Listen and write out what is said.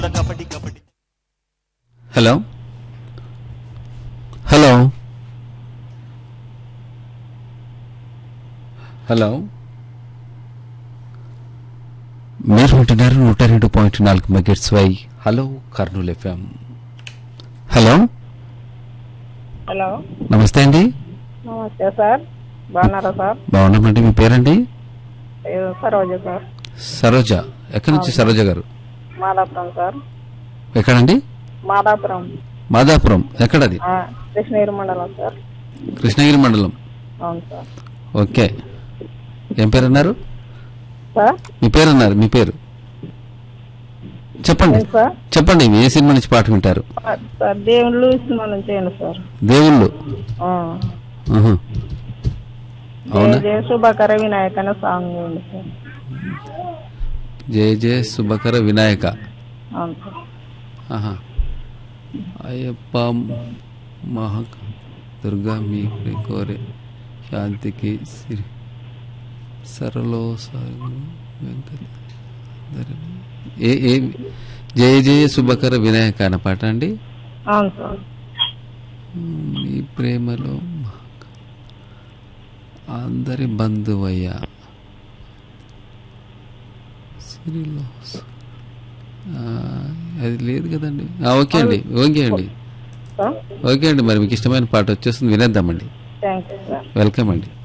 Hello hello hello మీరు వింటున్నారు 102.4 megahertz why hello Kurnool FM. Hello hello నమస్తే అండి. నమస్తే సార్, బాగున్నారా సార్? బాగున్నామండి. మీ పేరండి? సరోజ సార్. సరోజ. ఎక్కడి నుంచి సరోజ గారు? మాదాపురం సార్. ఎక్కడండి? మాదాపురం. మాదాపురం ఎక్కడది? కృష్ణగిరి మండలం సార్. కృష్ణగిరి మండలం. అవును సార్. ఓకే. ఏం పేరు అన్నారు? సార్ మీ పేరు అన్నారు, మీ పేరు చెప్పండి. సార్ చెప్పండి, ఏ సినిమా నుంచి పాట వింటారు? సార్ దేవుళ్ళు సినిమా నుంచి చేయండి సార్. దేవుళ్ళు. అవునా? జయ శుభకర వినాయక అనే సాంగ్ ఉంది సార్. జయ జయ శుభకర వినాయక. అవును సార్. అయ్యప్ప మహా దుర్గా మీ కోరే శాంతికి సిరి సరలో వెంకట ఏ జయ జయ శుభకర వినాయక అన్న పాట అండి? అవును సార్. మీ ప్రేమలో అందరి బంధువయ్యా సిరిలో అది లేదు కదండి. ఓకే అండి, ఓకే అండి, ఓకే అండి. మరి మీకు ఇష్టమైన పాట వచ్చేస్తుంది, వినేద్దామండి. Thank you sir. వెల్కమ్ అండి.